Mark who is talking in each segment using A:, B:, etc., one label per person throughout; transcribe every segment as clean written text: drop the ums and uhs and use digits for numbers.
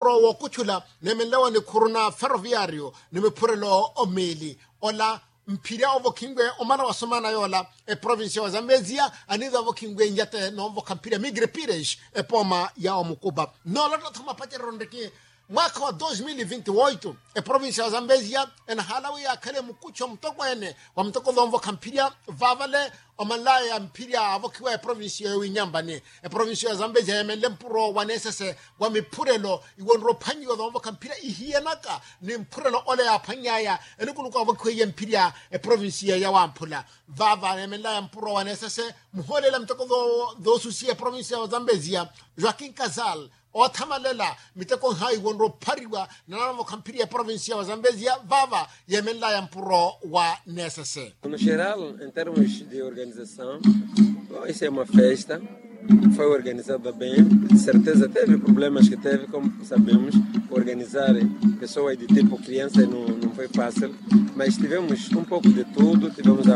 A: mpuro wa kuchula nemelewa ni kuruna ferroviario nimepurelo omili ola mpiria ovo kingwe omana wasomana yola province wa Zambezia anidha ovo kingwe njate no ovo kampiria migre pires poma ya omukuba no la tuma pache rondeki mwaka wa 2028 province ya Zambezia en halawi ya kale mkucho mtoko ene wa mtoko dhomvo kampiria vavale omalaya mpiria avo kiwa province ya Winyambani province ya Zambezia yemele mpuro wanesese wa mipurelo iwonro panyi wa dhomvo kampiria ihienaka ni mpurelo ole ya panyaya enikuluka avo kiwa mpiria province ya wampula vava yemele mpuro wanesese muholela mtoko dhosusi ya province ya Zambezia Joaquin Casal otamalela miteko hai wonro pariwa na namo kampiri ya province ya Zambezia vava yemela ya mpuro wa nesese.
B: No geral, em termos de organização, isso é uma festa, foi organizada bem, de certeza teve problemas que teve, como sabemos, organizar pessoas de tipo criança não foi fácil, mas tivemos um pouco de tudo, tivemos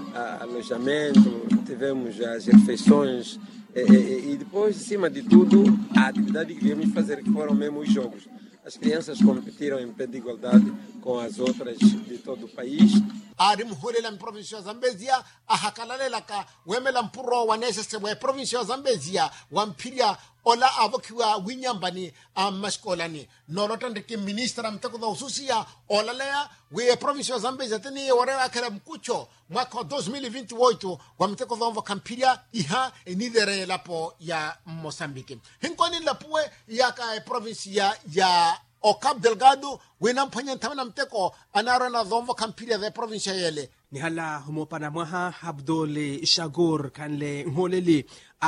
B: alojamento, tivemos as refeições, e depois, acima de tudo, a atividade que viemos fazer, que foram mesmo os jogos. As crianças competiram em pé de igualdade com as outras de todo o país.
A: Arim hulela província ya Zambezia ahakalalela ka wemela mpuro wanesese wa província ya Zambezia wampiria ola avokiwa Winyambani maskolani nolotande ki ministra mteko da ususia ola lea we província ya Zambezia teni warewa kala mkucho mwaka 2028 wa mteko da kampiria iha enidere lapo ya Mozambique hinkoni lapue ya ka província ya o Cabo Delgado winampanya tamana mteko anara na dhomvo kampiria the provincia yele
C: ni hala humopana mwaha Abdul Shagur kanle ngoleli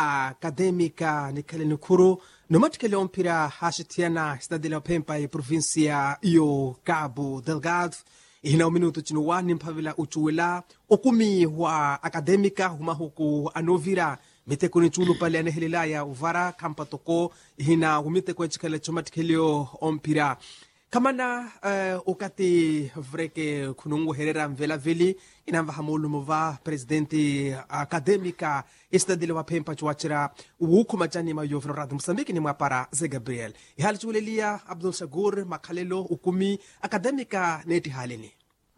C: akademika nikale nikuru nomatkele ompira hashitiana stadila pempa e provincia iyo Cabo Delgado ina minuto chinuwani mpavila uchuwela okumi wa akademika humahuku anovira miteko ni chulu pale anehelilaya uvara kampatoko hina umiteko chikale chomatkeleo ompira kamana ukati vreke kunungu herera mvela veli inamba hamulu mova presidenti akademika estadile wa pempa chuachira ukuma chani ma yovno rad Mozambique ni mwapara ze Gabriel ihali chulelia Abdul Shagur makalelo ukumi akademika neti halini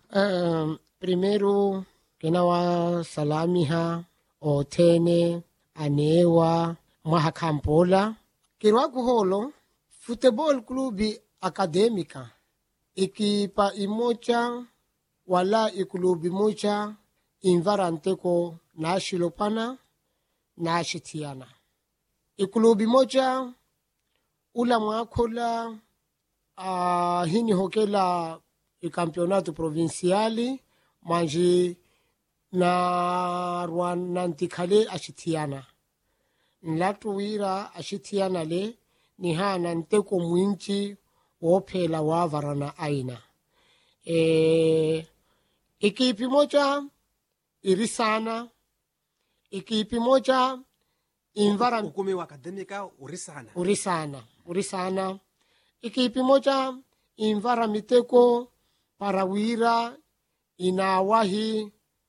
D: primero kenawa salamiha otene anewa mwahakampola kirwa kuholo football club akademika ikipa imocha wala ikulubi mocha invaranteko na shilopana na shitiana ikulubi mocha ula mwakola hini hokela ikampeonato provinciali manji na rwanantikale ashitiana nlatuwira ashitiana le ni hana nteko mwinchi wophela wavarana aina ikipi moja irisana ikipi moja invara
C: ukumi wa akademika
D: urisana ikipi moja invara miteko parawira inawahi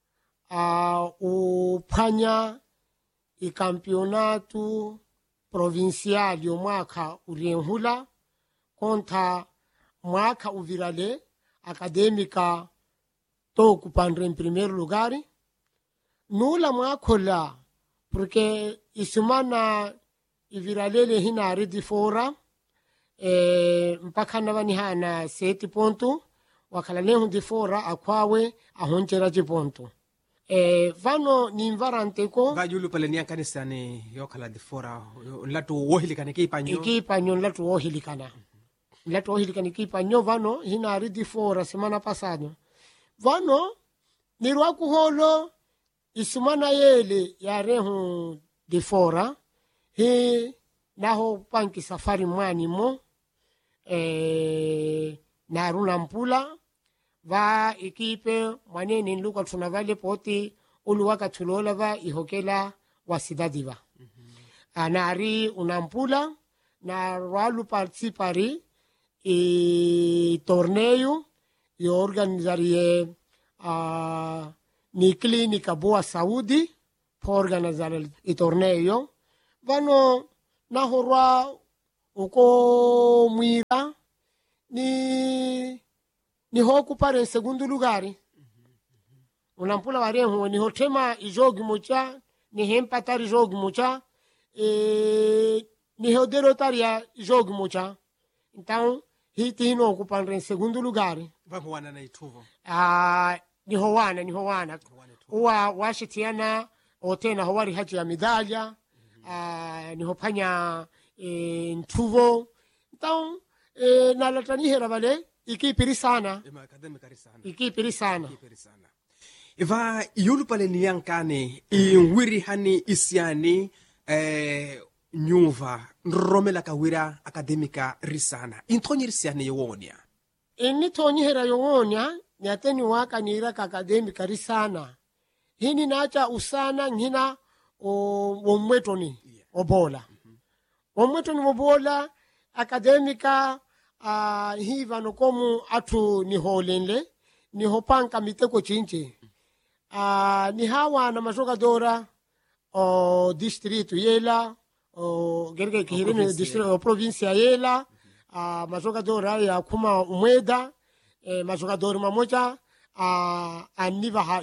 D: upanya ikampionatu provinciali mwaka urienhula konta mwaka uvirale akademika to kupandre en primer lugar nula mwakola porque isumana iviralele hina redi fora mpaka nabani hana 7 ponto wakalalehu di fora akwawe ahonchera ponto vano ni invaranteko
C: vayulu palenia kanisani yokala di fora latu wohilikana kipanyo
D: latu wohilikana kipanyo vano hina redi fora semana pasado vano nirwa kuholo isumana yele yarehu di fora he naho panki safari mwani mo na runa mpula va ekipe mwanene nluka tunavale poti uluwaka tulola va ihokela wasidadiva anari unampula na walu participari torneio e organizarie ni clinica boa saúde por organizar el torneio vano nahorwa uko mwira niho ocupar em segundo lugar. Unampula warenhu niho tema jogo mucha, niho empatar jogo mucha, niho derrotar jogo mucha. Então, hiti no ocupar em segundo lugar.
C: Vamos wana na ituvo.
D: Niho wana. Uwa washitiana otena hawari haji ya midalha, niho panya ntuvo. Então, nalatani vale ikipiri sana. Ikipiri sana.
C: Iva yulu pale niyankane iwiri hani isiani nyuva nromela kawira akademika risana. Intonyi risiani yowonia.
D: Ini tonyi hera yowonia ni ateni waka ni iraka akademika risana. Hini naacha usana ngina omwetoni obola. Omwetoni obola akademika hiva nokomu atu niholenle nihopanka miteko chinchi. Ni hawa na majogadora o distrito yela o gerge kihirine distrito o provincia yela majogadora ya kuma umweda majogadora mamoja aniva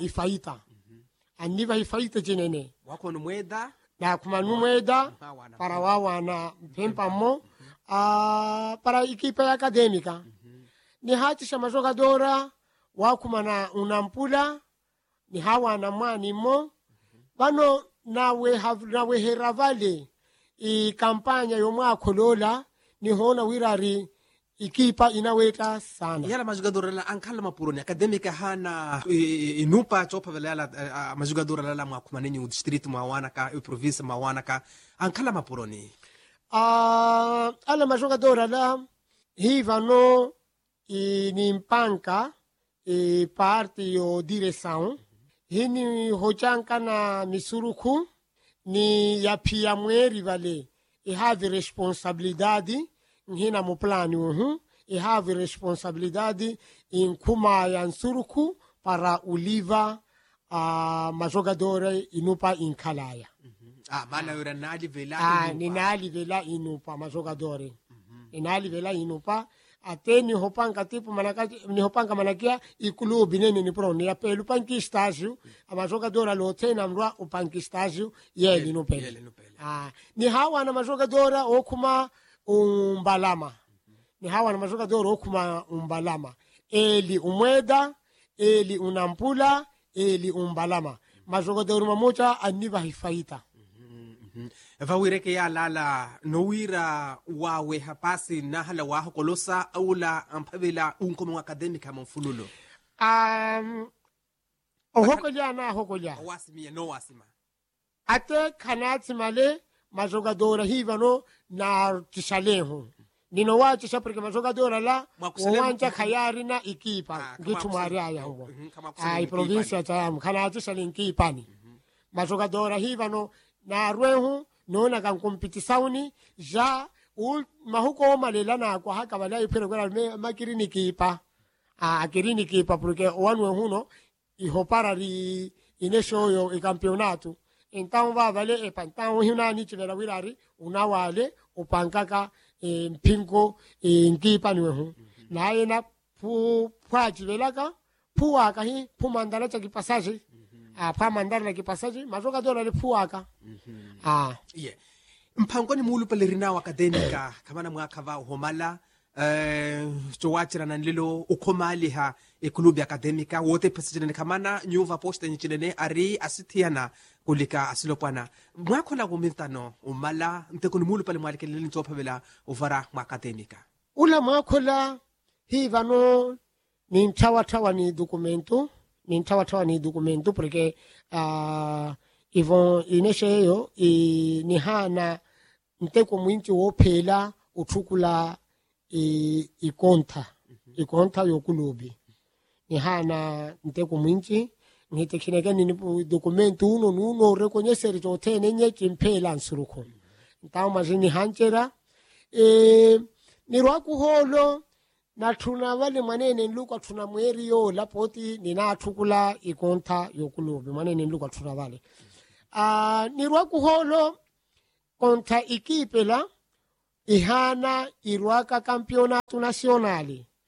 D: ifaita jinene
C: wako numweda
D: na kuma numweda para wawa na pempa mo para equipe acadêmica ni hatisha majogadora wakuma na unampula ni hawa na mwani mo bano nawe heravale i kampanya yomwako lola ni hona wirari ikipa inaweta sana
C: yala majugadora la ankala mapuroni akademika hana inupa chopa vela la majugadora la mwakuma ninyi district mwawanaka province mwawanaka ankala mapuroni
D: ala majugadora la hivano ni mpanka parte yo direção hini hochanka na misuruku ni ya pia mweri vale have responsabilidade hina mo plano have responsabilidade em kuma ya nsuruku para uliva majogadora inupa inkalaya
C: mana yura nali vela
D: ni nali vela inupa majogadora inali vela inupa ateni hopanga tipo manakati ni hopanga manakia ikulubi nene ni pro ni apelo panki estágio a majogadora lo tena mrwa o panki estágio yeli no pele ni hawa na majogadora okuma umbalama ni hawa na majogadora okuma umbalama eli umweda eli unampula eli umbalama majogadora mamoja aniva hifaita
C: vawireke ya lala nowira wawe hapasi na hala waho kolosa aula ampavela unkomo akademika mfululo
D: hokoja
C: wasimia no wasima
D: ate kanati male majogadora hivano na tishaleho nino wacha shaprika majogadora la wanja khayari na ikipa gitu maria ya huo provincia tamu kanati shalinkipani majogadora hivano na rwehu nona kan competição já mahuko malela na kwa haka wala ipere kwa makirini kipa akirini kipa porque wanwe huno ihopara ri inesho yo campeonato então va vale e pantão hina ni chivera wirari unawale upankaka mpingo ngipa niwe hu na ina pu pwajivelaka puaka hi pumandala cha kipasaje pa mandar la kipasaje majogadora le puaka
C: yeah mpangoni mulu pale rina akademika kama na mwaka va homala chowachira na nlilo ukomali ha ekulubi akademika wote pasijene kamana nyuva posta nchine ari asitiana kulika asilopana mwako la gomintano umala mtekoni mulu pale mwalike lili ntopa vela uvara akademika
D: ula mwako la hivano ni ntawa ni documento porque ivon inesheyo ni hana nteko mwinchi wophela uthukula ikonta yokulubi ni hana nteko mwinchi ngitekineke ni documento uno reconhecer jotene nyechi mphela nsuruko ntawo majini hanchera ni rwakuholo na tuna wale manene nluka tuna mweri yo lapoti nina thukula ikonta yokulubi manene nluka tuna wale nirwa kuholo konta ikipela ihana irwaka campeonato nacionali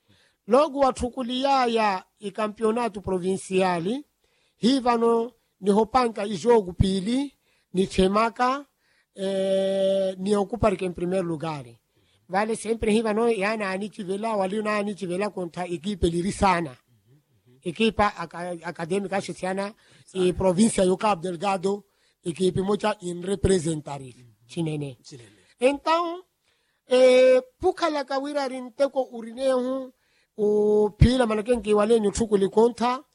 D: logo wathukuliaya ikampeonato provinciali hivano ni hopanka ijogo pili ni Chemaka ni ocuparke em primeiro lugar. Vale sempre hivano yana anichivela waliuna anichivela contra equipe lirisana. Equipa acadêmica chitiana e província do Cabo Delgado, equipe moja in representative chinene. Então, pukala kawira rinteko urinehu o pila manakenki wale nyuchukuli conta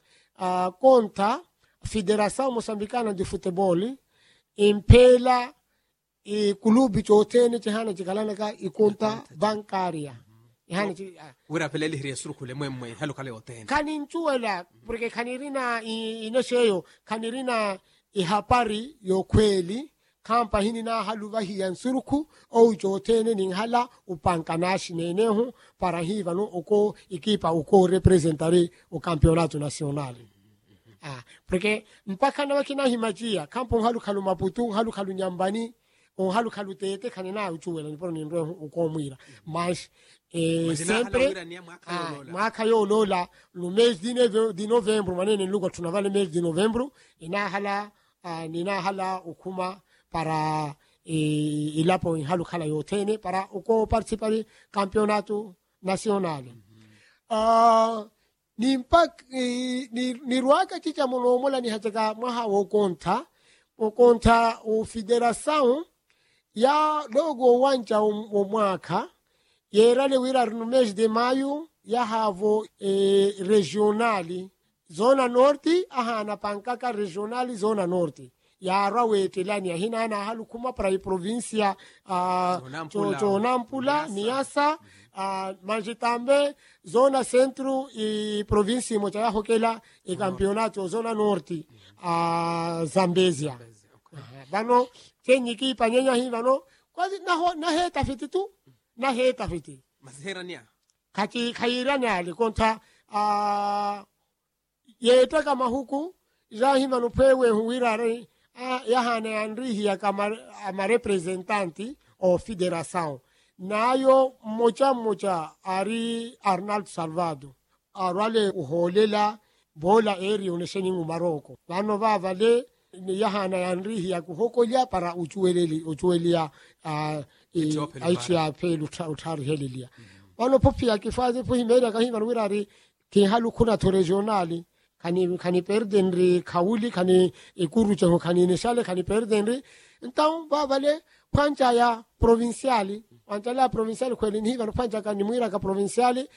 D: Federação Moçambicana de Futebol impela e clube chotene chihana chikalanaka e conta bancária.
C: Ura pelele hiriesuru kule mwemwe halu kale otene.
D: Kaninchuela porque kanirina inesheyo kanirina ihapari yo kweli kampa hini na haluva hiyansuruku au chotene ninghala upankanashi nenehu para hivano uko ikipa uko representare o campeonato nacionale. Porque mpaka na wakina himajia kampo halu kalu Maputo halu kalu Nyambani o halu kalu Tete kanina uchuwela nipono nindwe uko mwira mas sempre mwaka yo lola no mês de novembro manene lugo tunavale mês de novembro nina hala ukuma para ilapo halu kala yotene para uko participar campeonato nacional. Ni ruaka chicha monomola ni hataka maha wokonta o federação ya logo wanja o mwaka yerale wira no mês de maio ya havo regionali zona norte ahana pankaka regionali zona norte ya rawete lani hina na halu kuma para província Nampula Niassa Manjitambe zona centro e província moja ya hokela e campeonato zona norte Zambezia bano tenyi ki panyenya hivano kwazi na heta fititu na heta fiti
C: mazherania
D: kati khairania alikonta yeta kama huku jahima no pewe huirare yahane andrihi ya kama representanti o federação nayo moja ari Arnaldo Salvado arwale uholela bola eri unesheni mu Maroko bano vavale ni yahana andrihi ya kuhokolya para uchuelia aichi ya pelu utari helilia bano popi ya kifaze po himera kahima wirari ki halu kuna to regionali kani perdenri kauli kani ikuru chengo kani neshale kani perdenri então vavale pancha ya provinciali antala provinciali kweli ni hivyo pancha kani mwira ka provinciali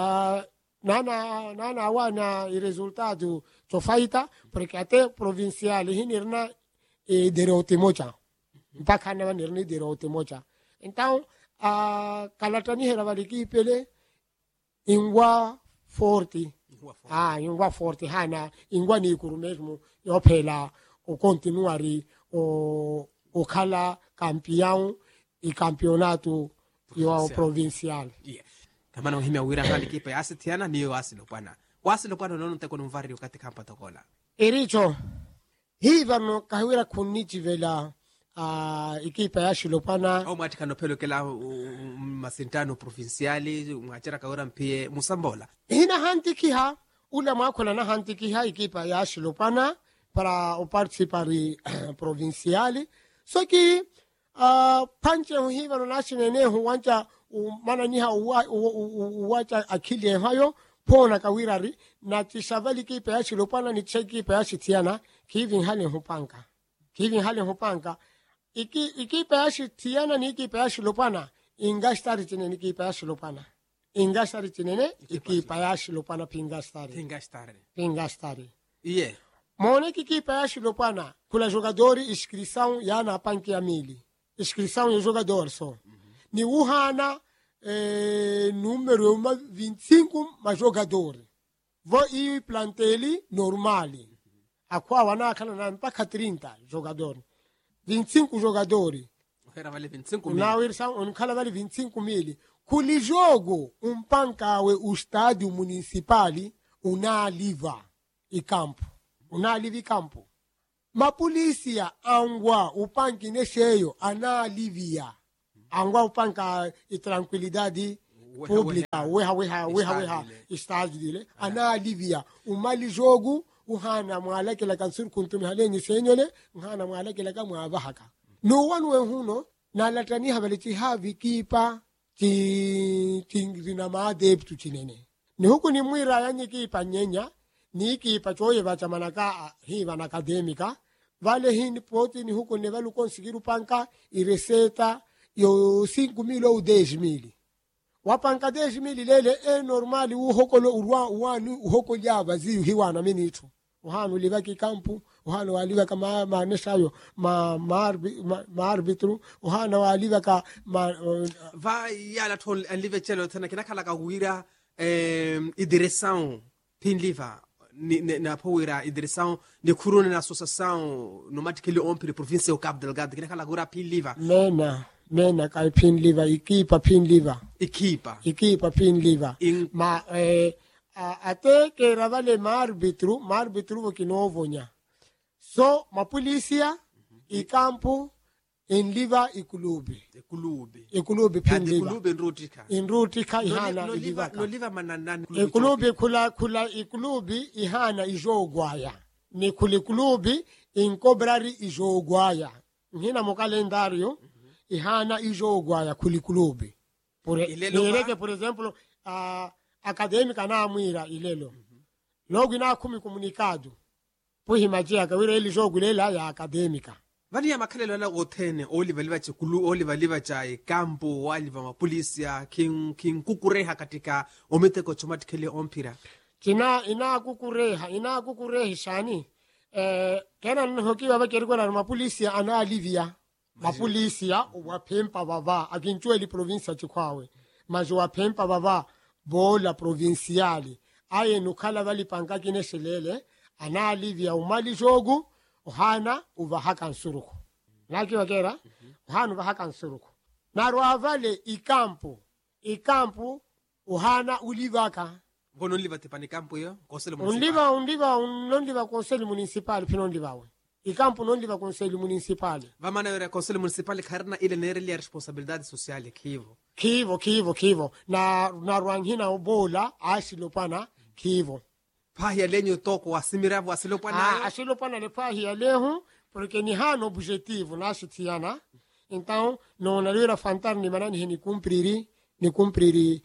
D: nana wana i resultado tofaita porque até provinciali hinirna derote mocha mpaka na nirni derote mocha então kalatani hera valiki pele ingwa forti ingwa forti hana ingwa ni kuru mesmo yo pela o continuari o kala campeão e campeonato yo provincial
C: kama na himya wira hali kipa ya asitiana niyo wasilopana nono teko numvari wakati kampa tokola
D: ericho hivano kahwira kunichi vela ikipa ya shilopana
C: au matika nopelo kela masintano provinciali mwachera kawira mpie musambola
D: hina hantikiha ula mwakola na hantikiha ikipa ya shilopana para participari provinciali so ki panche hivano nationene huwancha mana niha uwacha akili hayo pona kawirari na tishavali kipe ya shilopana ni cheki kipe ya shitiana kivin hali hupanka ikipe ya shitiana ni ikipe ya shilopana ingastari tinene ikipe ya shilopana ingastari tinene ikipe ya shilopana pingastari
C: iye
D: mone kikipe ya shilopana kula jogadori inscrição yana panki ya mili inscrição ya jogador so ni uhana número 25 majogadores vo i planteli normali aqua wanakana na mpaka 30 jogadores 25 jogadores
C: era vale 25
D: na wirsa onkala vale 25 mili kuli jogo umpankawe o estádio municipali unaliva i campo mapolisia angwa upanki nesheyo analivia angwa upanka i tranquilidade pública weha estádio dele ana alivia umali jogo uhana mwalakela kansur kuntum halenyi senyole uhana mwalakela kama abahaka no wanwe huno na latani habali havi kipa tingina maade tu chinene ni huku ni mwira yanyi kipa nyenya ni kipa choye bacha manaka hiva na akademika vale hini poti ni huku ne valu konsigiru panka ireseta yo 5,000 ou 10,000 wapanka 10,000 lele normali uhokolo urwa uwanu uhokoli abazi hiwana minitu uhanu libaki kampu uhanu waliwa kama maneshayo maarbitru uhanu waliwa ka
C: va yala tol live chelo tena kinakala ka huira direção pinliva na poeira direção de corona na associação no matikele ompire província o Cabo Delgado kinakala gura pinliva
D: mena kai pinliva ikipa pinliva ikipa pinliva ma ate que ravale maarbitru vokinovonya so mapolisia i campo in liva ikulubi pinliva inrutika ihana ilivaka
C: no liva mananani
D: ikulubi kula ikulubi ihana ijogwaya ni kulikulubi in kobrari ijogwaya ngina mo calendario ihana ijogwaya kulikulubi por exemplo acadêmica na amwira ilelo logo ina 10 comunicado pohi majia kawira ile jogo lela ya acadêmica
C: vani ya makhalelo la othene olivaliva chikulu olivaliva cha campo waliva mapolisia king kukureha katika ometeko chomatikele ompira
D: ina kukurehi shani kena nhokiwa bakiriko na mapolisia ana alivia mapolisia wapempa baba akinchweli provincia chikwawe majo wapempa baba bola provinciali aye nukala vali pankaki neshelele ana alivia umali jogu uhana uvahaka nsuruku naki wakera uhana uvahaka nsuruku naru avale ikampu uhana ulivaka
C: bono liva tepani campo yo conseil
D: unliva conseil municipal pinonlivawe ikampu nonliva conseil municipal
C: vamana yore conseil municipal karna ile nere responsabilidade social
D: kivo na ruanghina ubola asilopana kivo
C: pahia lenyo toko asimiravu asilopana
D: asilopana le pahia lehu porque ni hano objetivo na sitiana então não na fantar ni manani ni cumprir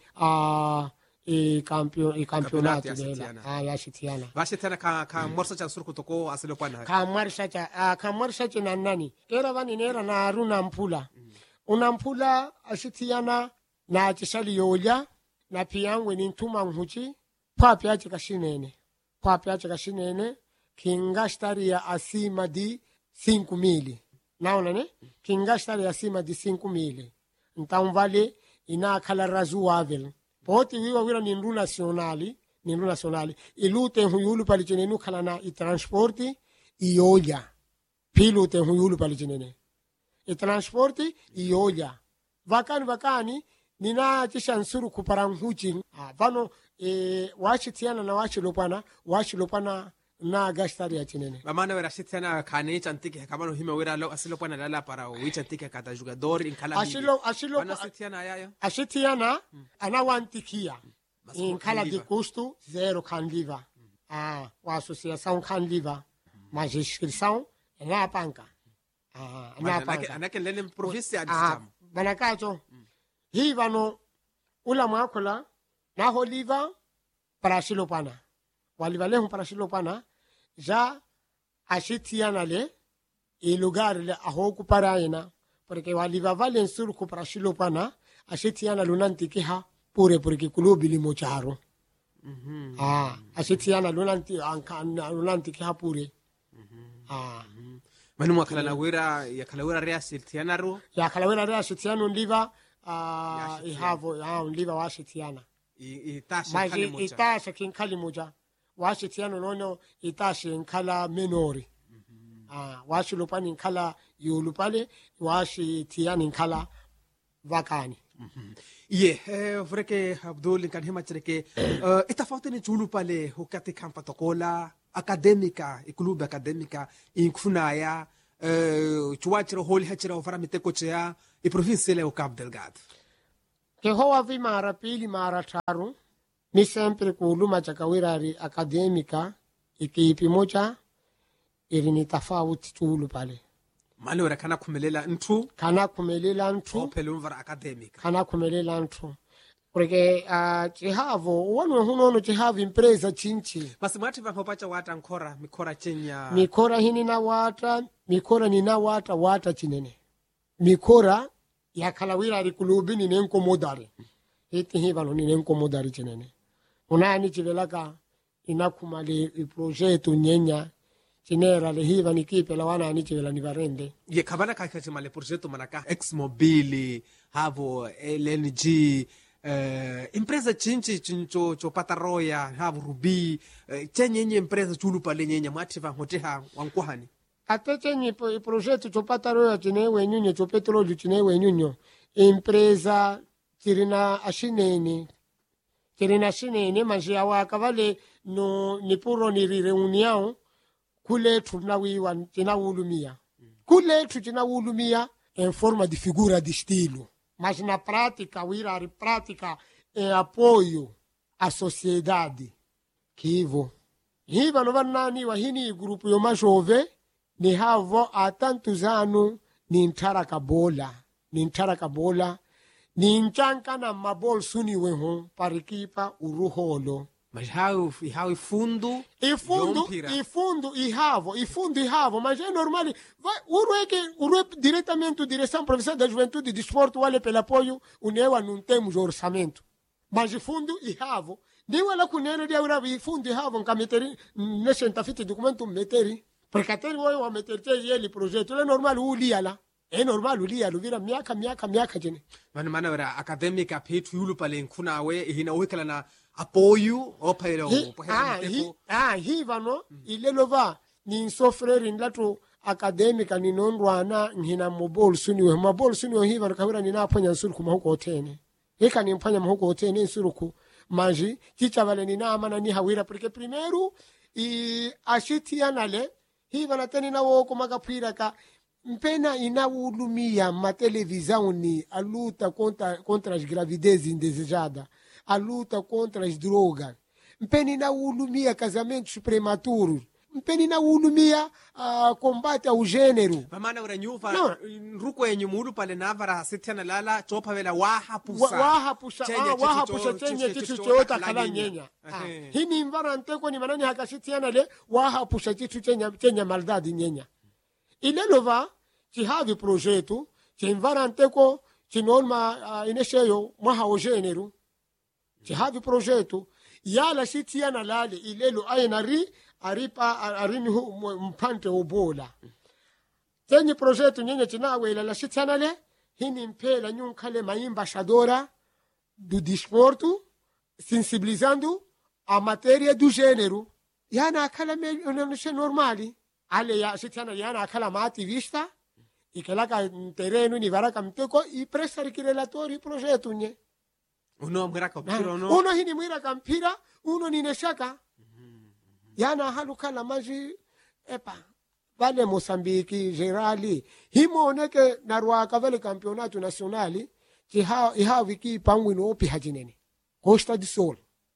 D: campionato dela ya sitiana
C: basi tena ka morsa cha surku toko asilopana
D: ka morsa cha nani era vani nera na aruna mpula unampula ashitiana na chishali yoja na piyangwe ni ntuma mhuchi papi ache kashinene kingashtari ya asima di 5,000 naona ne kingashtari ya asima di 5,000 ntaumvale ina kala razu wavel poti wira ni ndu nationali ilute huyulu palichenenu kala na itransporti iyoja pilute huyulu palichenene itransporti iyoja vakani nina tisha nsuru kuparanguchi vano washitiana na washilopana na gashtari ya chinene
C: mamana wera shitiana kane chantike kamano hime wera lo asilopana lala para wichantike kata jugador inkala
D: ashilo
C: shitiana yayo
D: ashitiana ana wantikia inkala di custo 0 kandiva wa associação kandiva mas inscrição na panca
C: anake lene província adistamo
D: banakacho hivano ula makola na holiva para silopana walivalehu para silopana já ashitiana le e lugar le ahoku paraina porque waliva valen surku para silopana ashitiana lunanti kiha pure porque klubi limocharo ashitiana lunanti kiha pure
C: manu makala na wera ya kalawera rea sitiana ro
D: ya kalawera rea sitiana ndiva ihavo ndiva washitiana itasha kinkali moja washitiana nono itasha inkala menori washilopani inkala yulupale washitiana inkala vakani
C: vreke Abdul kan hima chereke itafauti ni chulupale hukati kampa tokola acadêmica e clube acadêmica inkunaya chuachiro holi hachira ofara miteko chea e província le o Cabo Delgado
D: kehowa vi mara pili mara taru ni sempre kuuluma chakawirari akademika ikiipi moja ili ni tofauti tulu pale
C: mali ora kana kumelela ntu
D: kana kumelela ntu
C: pelumvara akademika
D: kana kumelela ntu porque chihavo wanwe hunono chihavo impreza chinchi
C: basi mwati vapopacha wata nkora mikora chenya
D: mikora hini na wata mikora ni na wata chinene mikora ya kalawira rikulubi ni nenko modari hiti hivano ni nenko modari chinene unani chivelaka inakumali iprojetu nyenya chinera le hiva ni kipe la wana ni chivela ni varende
C: ye kabana kakachi male projeto manaka ex-mobili havo LNG empresa chinchi chincho chopata roya havo rubi chenyenye empresa chulupa le nyenya mwati vangoteha wankuhani
D: ate chenye projetu chopata roya chinewe nyunyo chopetroli chinewe nyunyo empresa chirina ashinene manjia waka vale no nipuro ni reunião kule tunawiwa tinawulumia kule tutinawulumia em forma de figura de estilo mas na prática wirari prática é apoio à sociedade kivo hiva no vanani wa hini grupo yo majove ni havo há tantos anos ni ntara kabola ni nchanka na mabol suni weho parikipa uruholo
C: mas hau fundo
D: ifundo ihavo mas é normal vai urue diretamente direção professor da juventude e desporto wale pelo apoio unewa não temos orçamento mas ifundo ihavo ni wala kunene dia ura ifundo ihavo nkameteri nesse tafiti documento meteri porque até o wa meteri ele projeto é normal uliala é normal uliala vira miaka jene
C: mana ora academica petu yulu pale nkuna we hina wekala na apoio opero
D: hivano ilelova ni sofreri ndatu academica ni nondwana nhina mobol suniwe hivano kawira ni naponya nsuru kuma huko hotene eka ni mpanya huko hotene nsuruku manji chicha vale ni namana ni hawira porque primeiro ashitianale hivana teni na woko magapira ka mpena inawulumia ma televisão ni a luta contra as gravidez indesejadas a luta contra as drogas mpena inawulumia casamentos prematuros mpena inawulumia combate ao gênero
C: mamana ura nyuva ruko yenyu mulu pale navara sitana lala chopa vela wahapusa
D: chenye chitu choota kala nyenya hini mvara nteko ni manani hakasitiana le wahapusa chitu chenya maldade nyenya ilelova chihavi projeto chimvara nteko chinorma inesheyo mwaha o gênero chihavi projeto yala sitiana lale ilelo ayenari arini mpante obola tenye projeto nyenye chinawe la sitiana le hini mpela nyunkale maembashadora do desporto sensibilizando a matéria do gênero yana akala normali ale ya sitiana yana akala maativista ikelaka terreno ni varaka mteko i pressari ki relatori projeto nye
C: uno mwiraka mpira
D: uno hini mwiraka mpira uno ni neshaka yana halukala maji epa vale Mosambiki gerali himoneke narwaka vale campeonato nazionali iha wiki pangwi no opi hajinene Costa do Sol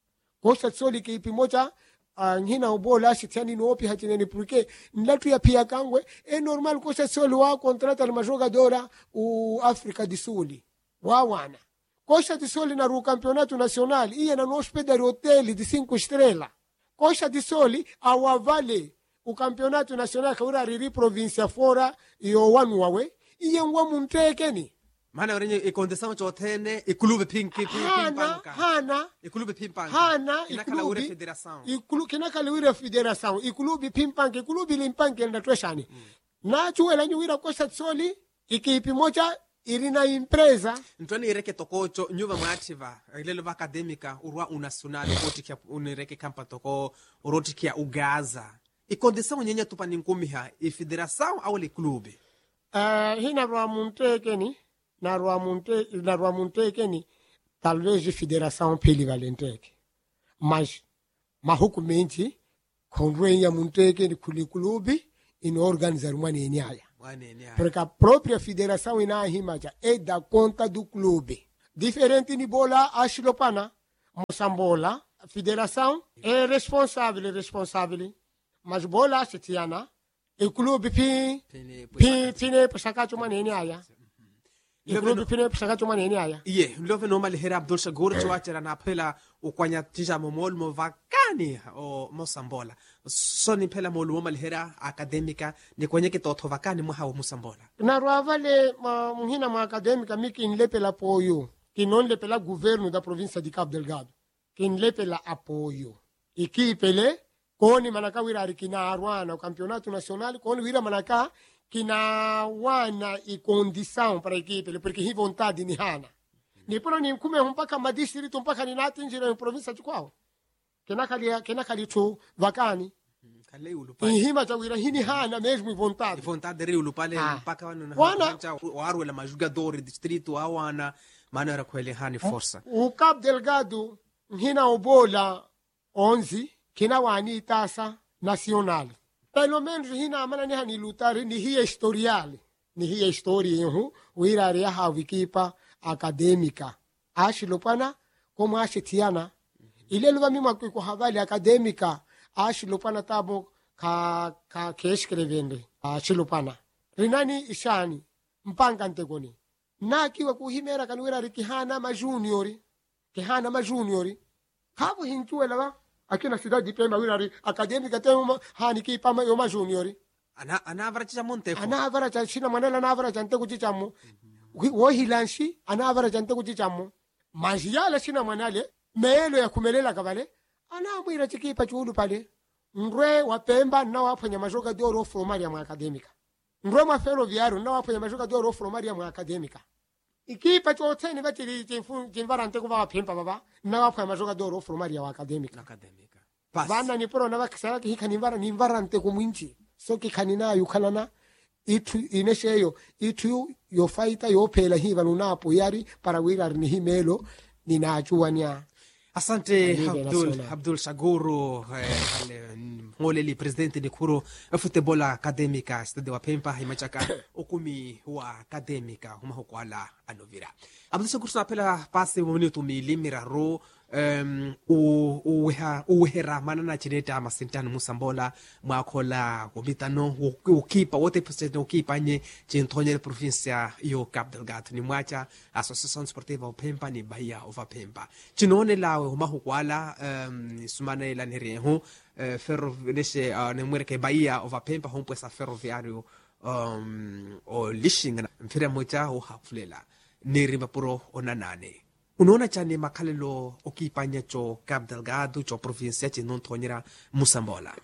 D: ki pimoja ngina ubola sitiani no opi hajinene porque nlatu ya pia kangwe normal Costa do Sol wa contrata na jogadora o África do Sul wawana Costa do Sol na ru campeonato nazionali ia na no hospedare hotel de 5 estrelas Costa do Sol awavale o campeonato nazionale kaura riri provincia fora iyo wanu wawe iye ngwamu ntekeni
C: mana orenye ikondesamu chotene ikulube pinki
D: hana
C: ikulube pimpanga
D: hana
C: inakala ure federação
D: kinakala ure federação ikulubi pimpanga ikulubi limpange ndatweshani na chuela nyuira Costa do Sol ikipi moja irina empresa
C: ntoni ireke tokocho nyuva mwativa ilelo va academica urwa unacional otikia unireke campa toko urotikia ugaza ikondesamu nyenya tupani nkumiha ifederação au le clube
D: hina rwa muntekeni na rwa muntekeni talvez federação peli valenteke mas mahukumenti konrenya muntekeni kuli clube in organizar mwane nyaya porque a própria federação inahimaja é da conta do clube diferente ni bola ashilopana Mosambola federação é responsável mas bola setiana e clube pine pasakacho manene aya e clube pine pasakacho manene aya
C: Iye, love no malihera Abdul Shagur chawachera na phela ukwanya tija momol mo vakani o Mosambola. So ni phela molu mo malihera academica ni kwenye kitotho vakani mo hawo Mosambola.
D: na ruavale muhina ma academica miki inlepela apoio que non lepela governo da província de Cabo Delgado que inlepela apoio equipe le koni manaka wira kina arwana o campeonato nacional koni wira manaka kina wana e condição para a equipe porque hi vontade ni hana ni pro ni kume mpaka madistrito mpaka ni natinjira em província de qual kena kali tu vakani
C: Kale ulupale.
D: hima tawira hini hana mesmo vontade
C: Vontade ri ulupale
D: Ah.
C: mpaka wana
D: Wana-
C: warwe la majogador distrito awana maana era kweli hani força.
D: o Cabo Delgado hina obola 11 kina wani tasa nacional pelo menos hina amana ni hani lutari ni hiya historiale ni hiya historia hu wira ria havikipa acadêmica ashilopana como ashitiana ile luva mima kwa havali acadêmica ashilopana tabo ka escrevende ashilopana rinani ishani mpanga ntegoni na kiwa kuhimera kanwira rikihana ma juniori kabo hinchuela ba akina cidade de Pemba wira acadêmica tem hani kipa ma juniori
C: Ana avaracha monte.
D: anavara cha shina manela anavara cha nte kuchichamu wo hilanshi anavara cha nte kuchichamu majiyala shina manale meelo ya kumelela kabale anamwira chikipa chulu pale ndwe wa Pemba na wafanya majoga doro formaria mwa academica ndwe ma ferroviario na wafanya majoga doro formaria mwa academica ikipa choteni batiri chimvara nte kuva Pemba baba na wafanya majoga doro formaria wa academica
C: Académica. Paz.
D: vana ni pro na vakisara ki hika ni mvara nte kumwinchi so ki kanina yukhalana itu inesheyo itu yo fighter yo phela hiva lunapo yari para wira ni himelo ninachuania
C: Asante
D: Amiga nacional.
C: Abdul Shaguru ngoleli presidente ni kuro football academica stade wa Pemba himachaka ukumi wa academica huma hukwala anovira Abdul Shaguru sapela pase minuto milimira ro uwehera manana chineta masintani Mosambola mwakhola womitano ukipa wote president ukipa nye chintonye provincia yo Cabo Delgado ni mwacha Associação Sportiva Pemba ni Bahia of Pemba chinone lawe humahukwala sumana ila nireho ferro nese ne mwereke Bahia of Pemba humpesa ferroviario o lishinga mfira moja o hafulela nirimba puro onanane unaona chani makalelo okipanya cho Cabo Delgado cho provincia chinon tonyera Mosambola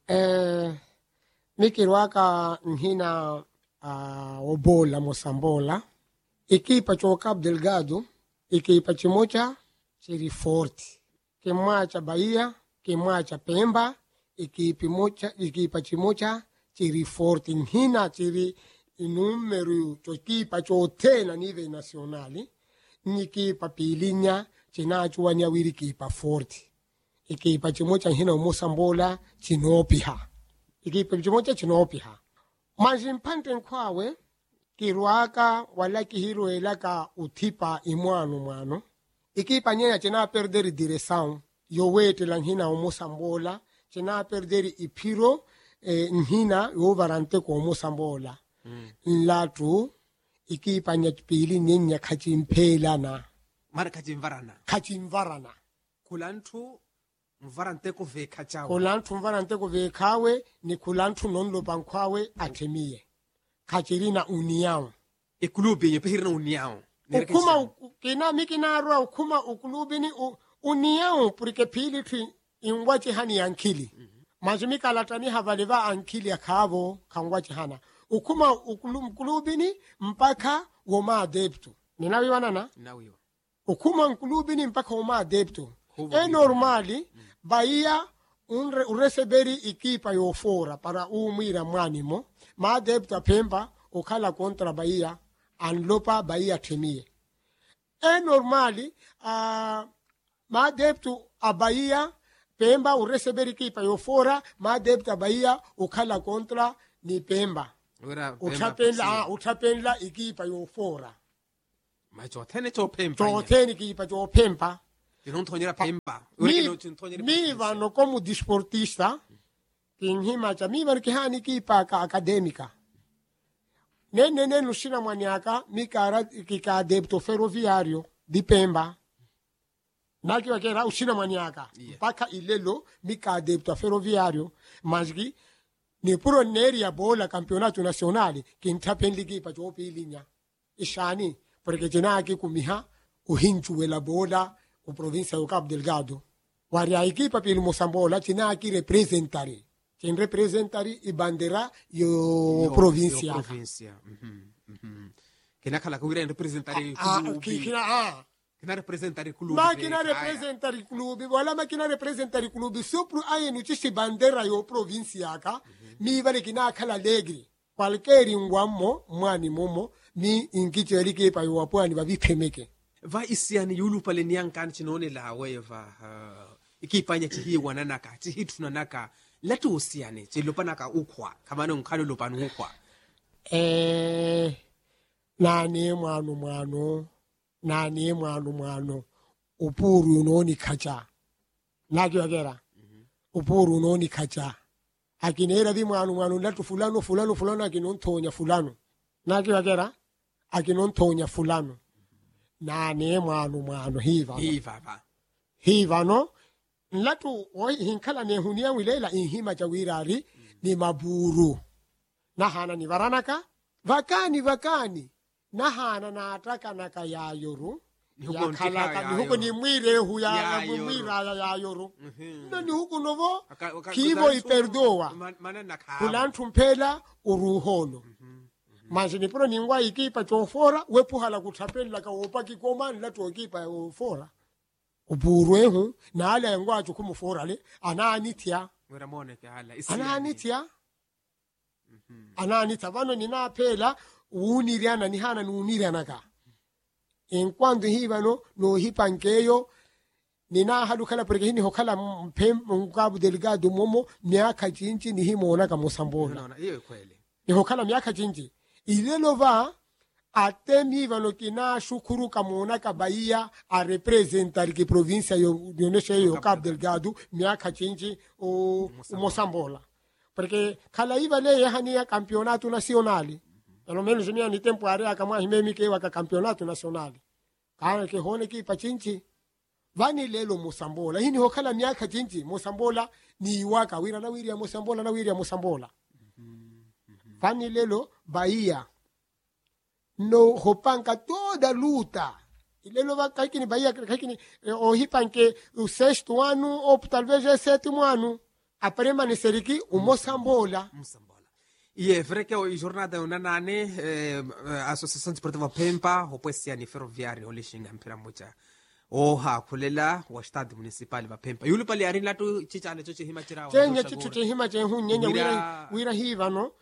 D: mikirwaka nhina obola Mosambola ikipa cho Cabo Delgado ikipa chimocha chiri forti kimwacha Bahia kimwacha Pemba ikipa chimocha chiri forti nhina chiri numero cho kipa cho tena nive nacionali nikipa pilinya chinachuwania wiri kipa forti ikipa chimocha hina Mosambola chinopiha ikipa chimocha chinopiha majimpante nkwawe kirwaka wala kihiro elaka utipa imwano ikipa nyenya china perderi direção yowete la hina Mosambola china perderi ipiro nhina yovarante ko Mosambola latu ikipa nyapili nyenya khachimphelana
C: mara kachimvarana kulantu mvarante ko veka chawo
D: kulantu mvarante ko vekawe ni kulantu nonlo bankwawe atemie khachirina uniao
C: ekulubi yepehirna uniao
D: ukuma kina mikina ro ukuma ukulubi ni uniao porque pili tu ingwachi hani ankili majimika latani havaleva ankili akavo kangwachi hana ukuma ukulubi ni mpaka woma adeptu ninawiwanana
C: nawiwa
D: ukuma nkulubini mpaka uma adepto normali Bahia ureseberi ikipa yofora para umwira mwanimo ma adepto a Pemba ukala kontra Bahia anlopa Bahia temie normali ma adepto a Bahia Pemba ureseberi ikipa yofora ma adepto a Bahia ukala kontra ni Pemba utapenda ikipa yofora
C: macho tene cho pempa
D: choteni kipa cho pempa
C: non togliere pempa
D: mi vanno come disportista in himacha mi vanno che hani kipa ka academica nene lusina mwanyaka mikara kika debito ferroviario di Pemba naki wakera usina mwanyaka mpaka ilelo mika debito ferroviario masgi ni puro neri ya bola campionato nazionale che intraprendi kipa cho pilinya ishani perché jenaki kumiha uhinchu la bola u provincia do Cabo Delgado waria equipa pelo Mosambola tinaki representari quem representari i bandera yo provincia
C: che nakala kuira representare kina representare club
D: makina representare club wala makina representare club sopru aye no tisi bandera yo provincia ka mi vale kina kala alegre qualquer ngwamo mwani momo ni ingiti yalike pa yo apwani ba bipemeke
C: va isiani yulu pale niankan chinone la weva ikipanya chihi wananaka chihituna naka latu usiane chilopanaka ukwa kamano nkhalo lopanu ukwa
D: nani mwanu upuru unoni kacha naki wagera upuru unoni kacha akinera vi mwanu latu fulano akinontonya fulano naki wagera akinontonya fulano nani mwanu hiva no latu hinkala ne hunia wilela inhima cha wirari ni maburu nahana ni varanaka vakani nahana na ataka naka ya yoru ya kalaka ni huko ni mwire huya mwira ya yoru ni huko novo kivo iperdoa kulantu mpela uruhono manjini pro ningwa ikipa chofora wepuhala kutapela ka opaki komani latu ikipa ofora uburuehu na ala ngwa chukumufora le ananitia ananita vano ninapela uuniriana ni hana nuuniriana ka en quando hivano no hipankeyo nina halukala porque hini hokala Cabo Delgado momo miaka jinji ni himona ka Mosambola
C: hiyo kweli
D: ni hokala miaka jinji ilelo va atemi vano kina shukuru kamona ka Bahia a representar ki provincia yo yo Cabo Delgado miaka jinji o Mosambola porque kala iva le hani ya campeonato nazionale pelo menos mia ni tempo area kama himemi ke wa campeonato nazionale kana ke hone ki pachinchi vani lelo Mosambola hini hokala miaka jinji Mosambola ni waka wira na wira Mosambola vani lelo Bahia no hopanka toda luta ilelo va kakini Bahia kakini o hipanke o sexto ano ou talvez é sétimo ano a permaneceriki o Mosambola
C: e vreke o jornada unanane associação desportiva Pempa oposia ni ferroviário olishinga mpira moja oha kulela wa stade municipal va Pempa yulu pale arin tu chichane choche himachira wa
D: chenye chitu hima chen nyenya wira hiva no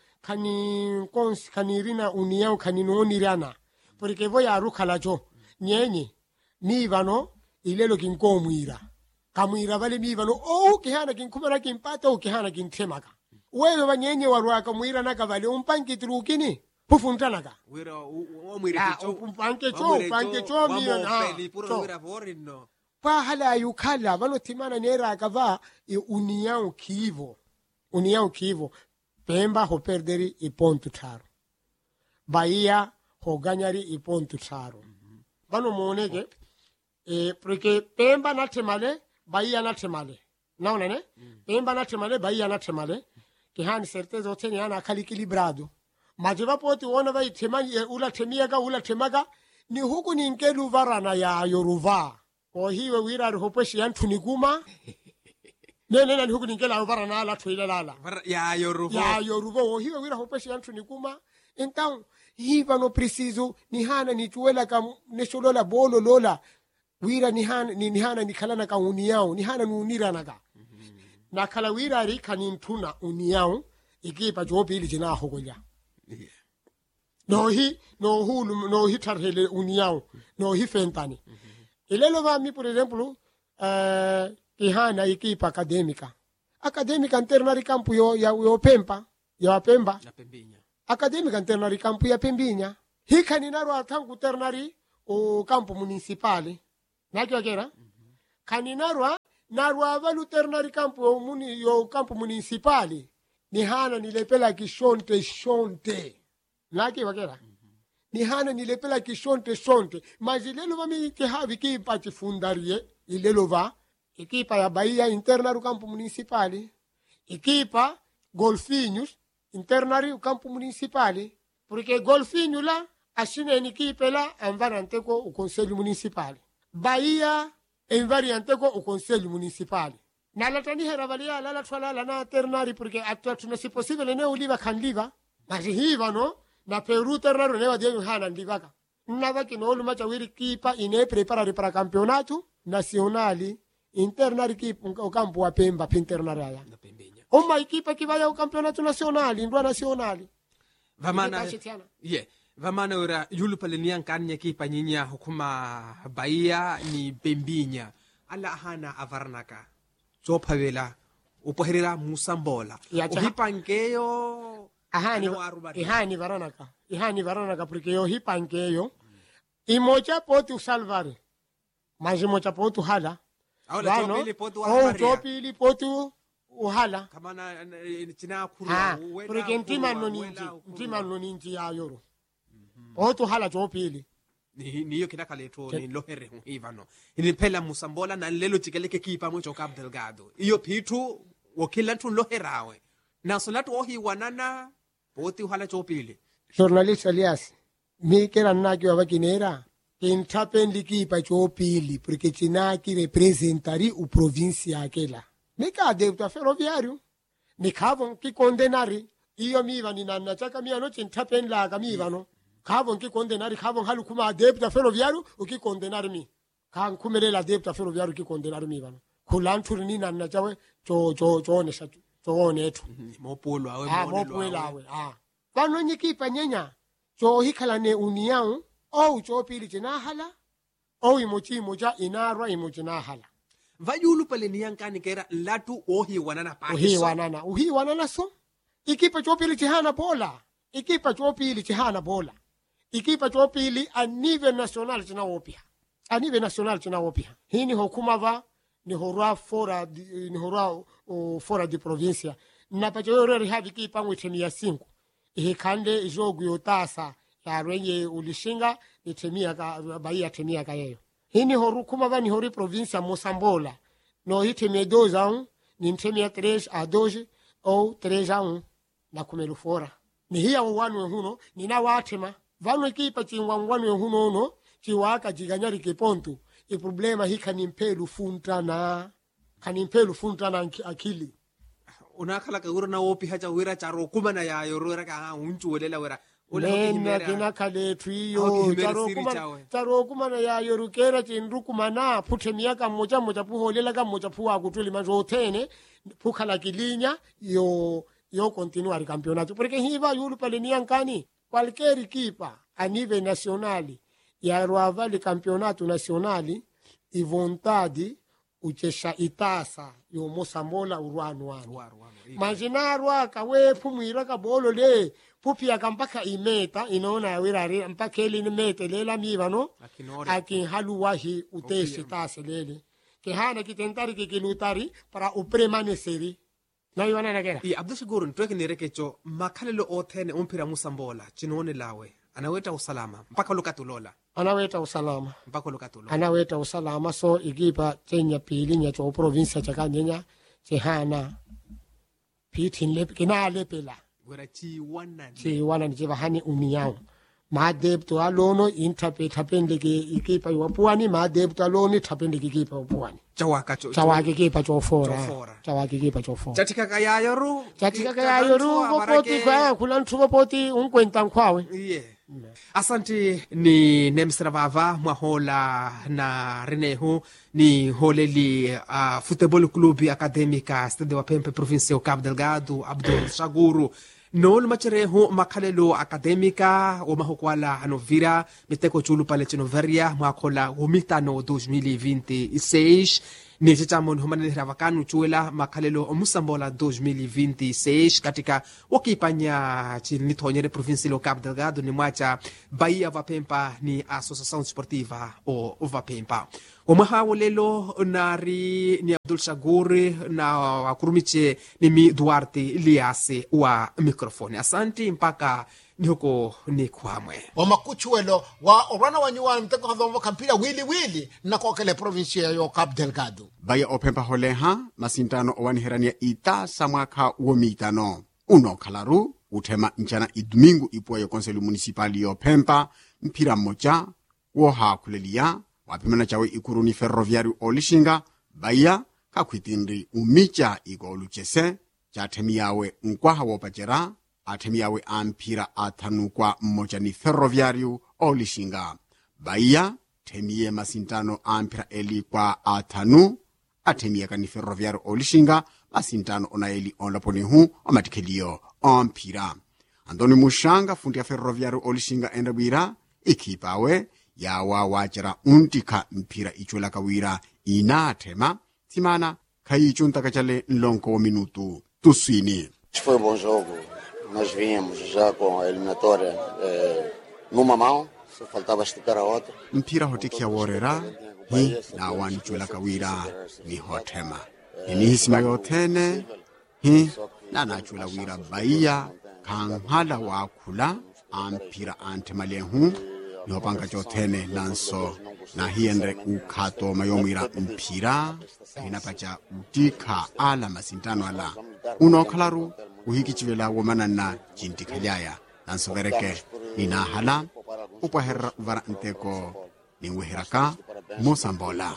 D: kani rina uniao kani nonirana porque voy a rukalajo nyenye mivano ilelo kinkomwira kamwira vale mivano kihana kinkumara kimpata kihana kintemaka wewe banyenye warwaka mwira naka vale umpanki trukini pufuntanaka
C: wira o mwira
D: kicho umpanke cho miona
C: puro wira vorino
D: pa hala yukala vano timana nera akava uniao kivo Pemba ho perderi I ponto taro Bahia ho gagnari I ponto taro vano monege perché Pemba natemale Bahia natemale naona ne Pemba natemale Bahia natemale che hani certeza oteni ana akali equilibrado majeva poti wona vai temani ula temaga ni huku ni nkelu varana ya yoruva o hiwe wira hopeshi antuni guma nene ni huku ni nkela varana ala tuilala
C: ya yoruva
D: o hiwe wira hopeshi antuni guma então hiva no preciso ni hana ni tuela ka nesholola bolo lola wira ni hana ni kalana ka uniao ni hana nuunira naga na kala wira ri kanintuna uniao ikipa jobi ili jina hogonya no hi tarhele uniao no hi fentani ilelo va mi por ejemplo ihana ikipa academica internari campo yo Pemba ya Pemba
C: na Pembinya
D: academica internari campo ya Pembinya hikani naro atangu ternari o campo municipale nakyo kera kani narwa va luternari campo campo municipale ni hana nilepela kishonte nakyo kera ni hana nilepela kishonte majilelo vami havi kipa chifundarie ilelo va equipa ya Bahia internari campo municipale equipa Golfinhos internari campo municipale porque Golfinho lá ashina equipe lá envarianteko o conselho municipal Bahia envarianteko o conselho municipal na latani heravalia la twala na ternari porque atatu se possible ne uliva kanliva mas hiva no na Peru ternari ne wadio hana ndivaka nava kinolo machawiri kipa ine preparare para campeonato nazionali internari kipa o campo wa Pemba internari aya uma equipa que vai ao campeonato nacional indua nacional
C: vamana vamana ora yulu palenian kanya kipa nyinya hukuma Bahia ni Pembinya ala hana avarnaka zophavela upoherera musambola uhipankeyo
D: ihani varanaka porque yo hipankeyo imocha poti salvare mas imocha poti hala chopili poti uhala
C: kamana china kurwa
D: porque ntima noninji ya yoro poti hala chopili
C: niyo kina kaleto ni lohere hivano ini pela musambola na lelo tikeleke kipa mwicho Cabo Delgado iyo pitu wakila ntu loherawe na solatu ohi wanana poti uhala chopili
D: journalist Elias mi kera nakyo abakinera kintapendi kipa chopili porque chinaki representari u provincia akela nika deputa ferroviario nikavo kikondenari iyo miva ni nana chaka miano chintapendi la kamivano kavon ki kondenari kavon halu kuma deputa ferroviario ukikondenari mi kan kumelela deputa ferroviario ukikondenari mi bana kulanturi ni na chawe cho onesha cho onetu
C: mopolo
D: awe vano nyikipa nyenya cho hikala ne uniao au cho pili china hala au imochi moja inarwa imochi na hala
C: vayulu pale niyankani kera latu ohi wanana
D: uhi wanana so ikipa cho pili chihana bola ikipa chopili a nivel nacional china opia hini hokuma ni horwa fora di provincia na pacho havi kipa mwitemia 5 ihikande jogu yotasa ya renye ulishinga nitemia ka Bahia temia ka yeyo hini horukuma ni hori provincia Mosambola no hitemia 2 ni nitemia 3 a 2 au 3 na kumelu fora ni hiya wanwe huno nina watema vano kipa chingwangwanwe huno no chiwaka jiganyari kipontu i problema hika nimpelu funtana akili
C: unakhala ka urna opi hacha wira charo kumana ya yorora ka unchu welela wira
D: nena kina kale twiyo charo kumana ya yorukera chinrukumana puthe miaka moja puholela ka moja puwa kutuli mazotene pukhala kilinya yo continuar campeonato porque hiva yulu pale niankani cualquier equipa a nível nacional ya roavali campeonato nacional e vontade uchesha itasa yo Mosambola urwanu majinarwa kawe pumwira ka bolo le pupia kampaka imeta inaona wirari mpaka ile ni mete lela mivano akin haluwahi uteshi tasa lele ke hana kitentari kilutari para upremaneseri na yona nakera
C: Abdul Shakur ntweke nirekecho makhalelo othene umpira Musambola chinone lawe anaweta usalama mpaka lokatulola
D: anaweta usalama so igipa chenya pili nya cho provincia cha Kanyenya chehana pitin lep kinale pela
C: wera chi
D: wana ni bahani uniao madeb to alono interpretapende ke ikipa yopuani madeb to alono tapende ke ikipa yopuani chawake kipa cho fora chatika kayayoru popoti kwa kulantu popoti unkwenta nkwawe
C: asante ni nemsravava mwahola na renehu ni holeli Futebol Clube Académica Stade wa Pempe provincia o Cabo Delgado Abdul Shakur nol macherehu makhalelo académica o mahokwala anovira miteko chulu pale chinoveria mwakola umitano 2026 ni chitamo ni humanelera vakanu chuela makhalelo omusambola 2026 katika wakipanya chilnithonyere província lo Cabo Delgado ni mwacha Bahia Vapempa ni Associação Desportiva o Vapempa omwahawo lelo nari ni Abdul Shagur na wakurumiche ni mi Duarte Liase wa mikrofoni. Asante mpaka ni huko ni kwamwe
A: wamakuchuelo wa orana wanyuwa mteko hadhomvo kampira wili na kwa kele provinsia yo Cabo Delgado.
E: Bahia Opempa holeha masintano owaniherania Itasa mwaka uomitano uno kalaru utema nchana idomingo ipuayo konselu municipali yo Opempa mpira moja woha kulelia wapimana chawe ikuruni ferroviario olishinga Bahia kakwitindri umicha igolu chese chatemiawe nkwaha wopachera atemiawe ampira atanukwa mmoja ni ferroviario olishinga Bahia temie masintano ampira eli kwa atanu atemia kani ferroviario olishinga masintano onaeli onlaponi hu omatikelio ampira Andoni Mushanga fundi ya ferroviario olishinga endabwira ikipawe yawa wachera untika mpira ichwela kawira inatema timana kaichunta kachale nlonko minutu tuswini.
F: Foi bom jogo. Nós vínhamos já com a eliminatória numa mão, só faltava esticar a outra.
E: Mpira hotikia worera hi na wani chwela kawira ni hotema. Ni hisima yotene hi na chwela wira Bahia kanghala wakula ampira antemalenhu ni hopanga chotene nanso na hiendre ukato mayomira mpira inapacha utika ala masintano ala uno kalaru uhikichivela womanana jintikhalyaya nanso vereke ninahala upaherra uvara nteko ninguheraka mosambola.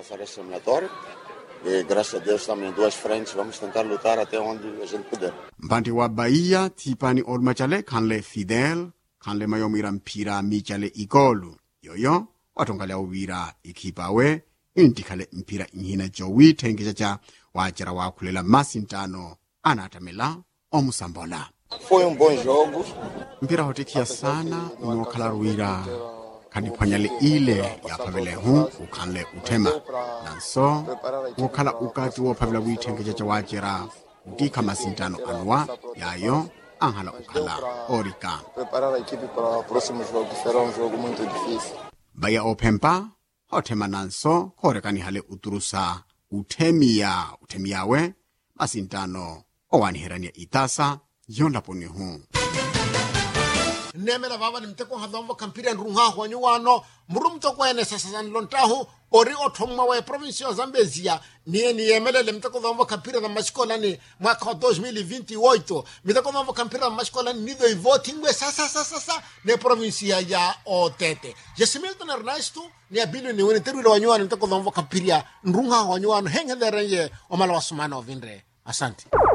F: E graças a Deus estamos em duas frentes, vamos tentar lutar até onde a gente puder.
E: Mpanti wa Bahia tipani olmachale kanle Fidel kanle mayomira mpira michale ikolu yoyo watongalya uvira ikipawe intikhale mpira inhina jowi tengechacha wachera wakulela masintano anatamela omusambola.
F: Foi bom jogo.
E: Mpira hotikia sana unokhala ruwira kaniphwanyale ile yaphavelehu ukhanle utema nanso ukhala ukati wophavela withengechacha wachera utikha masintano anuwa yayo anghala ukhala orika.
F: Preparar a equipe para o próximo jogo, que será jogo muito difícil.
E: Bahia Opempa hothema nanso khorekanihale uturusa uthemiawe masintano owaniherania Itasa yonlaponihu.
A: Nemela baba ni mteko hadhomvo kampira nrungaho wanyuwano murumto kwene sasa nlontahu ori othomwa wa provincia Zambezia ni yemelele mteko hadhomvo kampira na mashikola ni mwaka 2028 mteko hadhomvo kampira na mashikola ni nido ivotingwe sasa ne provincia ya Otete. Jesimilton Ernesto ni abilio ni wene teruile wanyuwano mteko hadhomvo kampira nrungaho wanyuwano hengele renye omala wasumana ovindre. Asante.